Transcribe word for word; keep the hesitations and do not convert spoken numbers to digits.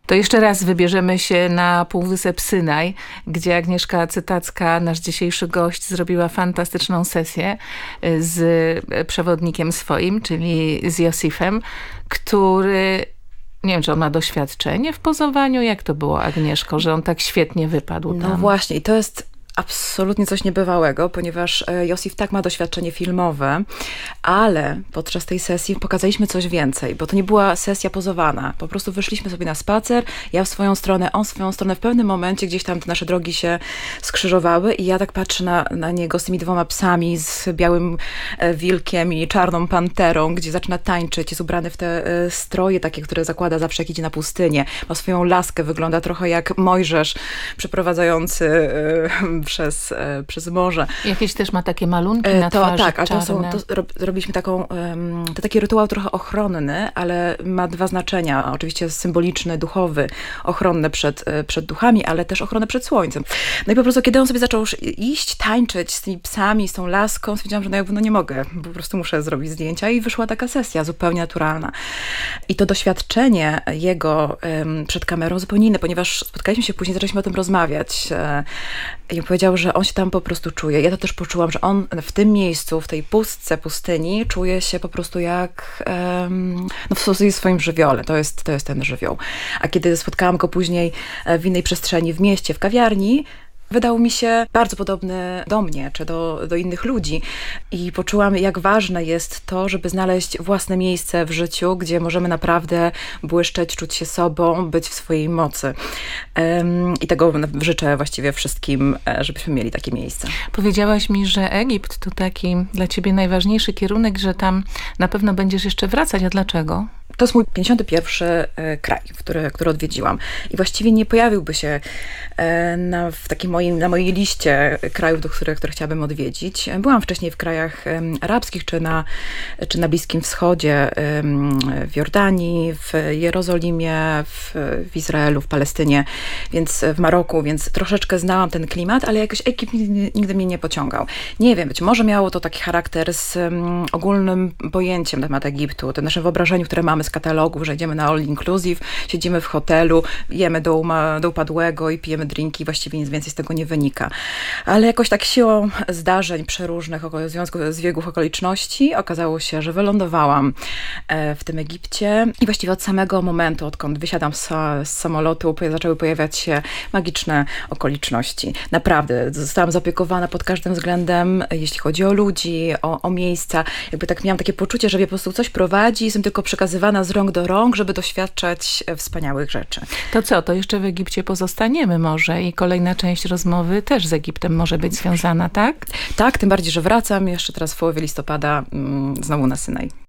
To jeszcze raz wybierzemy się na Półwysep Synaj, gdzie Agnieszka Cytacka, nasz dzisiejszy gość, zrobiła fantastyczną sesję z przewodnikiem swoim, czyli z Josifem, który... Nie wiem, czy on ma doświadczenie w pozowaniu. Jak to było, Agnieszko, że on tak świetnie wypadł tam? No właśnie, i to jest absolutnie coś niebywałego, ponieważ Josif tak ma doświadczenie filmowe, ale podczas tej sesji pokazaliśmy coś więcej, bo to nie była sesja pozowana. Po prostu wyszliśmy sobie na spacer, ja w swoją stronę, on w swoją stronę. W pewnym momencie gdzieś tam te nasze drogi się skrzyżowały i ja tak patrzę na, na niego z tymi dwoma psami, z białym wilkiem i czarną panterą, gdzie zaczyna tańczyć, jest ubrany w te stroje takie, które zakłada zawsze, jak idzie na pustynię. Ma swoją laskę, wygląda trochę jak Mojżesz przeprowadzający Przez, przez morze. Jakieś też ma takie malunki na to, twarzy tak, a to czarne. są, to robiliśmy taką, to taki rytuał trochę ochronny, ale ma dwa znaczenia. Oczywiście symboliczny, duchowy, ochronny przed, przed duchami, ale też ochronny przed słońcem. No i po prostu, kiedy on sobie zaczął już iść, tańczyć z tymi psami, z tą laską, stwierdziłam, że no jakby no nie mogę, po prostu muszę zrobić zdjęcia i wyszła taka sesja, zupełnie naturalna. I to doświadczenie jego um, przed kamerą zupełnie inne, ponieważ spotkaliśmy się później, zaczęliśmy o tym rozmawiać. I powiedział, że on się tam po prostu czuje. Ja to też poczułam, że on w tym miejscu, w tej pustce pustyni czuje się po prostu jak um, no w swoim żywiole. To jest, to jest ten żywioł. A kiedy spotkałam go później w innej przestrzeni, w mieście, w kawiarni, wydał mi się bardzo podobny do mnie, czy do, do innych ludzi. I poczułam, jak ważne jest to, żeby znaleźć własne miejsce w życiu, gdzie możemy naprawdę błyszczeć, czuć się sobą, być w swojej mocy. Um, I tego życzę właściwie wszystkim, żebyśmy mieli takie miejsce. Powiedziałaś mi, że Egipt to taki dla ciebie najważniejszy kierunek, że tam na pewno będziesz jeszcze wracać. A dlaczego? To jest mój pięćdziesiąty pierwszy kraj, który, który odwiedziłam. I właściwie nie pojawiłby się na, w takim moim, na mojej liście krajów, do których, które chciałabym odwiedzić. Byłam wcześniej w krajach arabskich, czy na, czy na Bliskim Wschodzie, w Jordanii, w Jerozolimie, w, w Izraelu, w Palestynie, więc w Maroku, więc troszeczkę znałam ten klimat, ale jakoś Egipt nigdy, nigdy mnie nie pociągał. Nie wiem, być może miało to taki charakter z um, ogólnym pojęciem na temat Egiptu, tym naszym wyobrażeniu, które mamy z katalogów, że idziemy na all inclusive, siedzimy w hotelu, jemy do, uma, do upadłego i pijemy drinki, właściwie nic więcej z tego nie wynika. Ale jakoś tak siłą zdarzeń przeróżnych, w związku z zbiegów okoliczności, okazało się, że wylądowałam w tym Egipcie i właściwie od samego momentu, odkąd wysiadam z, z samolotu, zaczęły pojawiać się magiczne okoliczności. Naprawdę, zostałam zaopiekowana pod każdym względem, jeśli chodzi o ludzi, o, o miejsca. Jakby tak miałam takie poczucie, że mnie po prostu coś prowadzi, jestem tylko przekazywana z rąk do rąk, żeby doświadczać wspaniałych rzeczy. To co, to jeszcze w Egipcie pozostaniemy może i kolejna część rozmowy też z Egiptem może być związana, tak? Tak, tym bardziej, że wracam jeszcze teraz w połowie listopada mm, znowu na Synaj.